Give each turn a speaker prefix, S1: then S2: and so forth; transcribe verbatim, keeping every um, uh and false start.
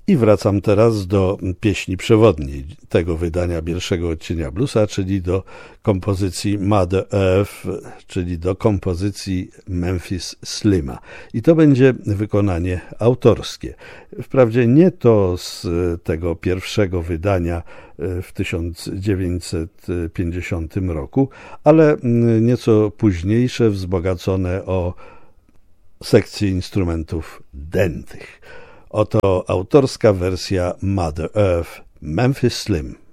S1: I wracam teraz do pieśni przewodniej tego wydania pierwszego odcienia bluesa, czyli do kompozycji Mother Earth, czyli do kompozycji Memphis Slima. I to będzie wykonanie autorskie. Wprawdzie nie to z tego pierwszego wydania w tysiąc dziewięćset pięćdziesiątym roku, ale nieco późniejsze, wzbogacone o sekcję instrumentów dętych. Oto autorska wersja Mother Earth, Memphis Slim.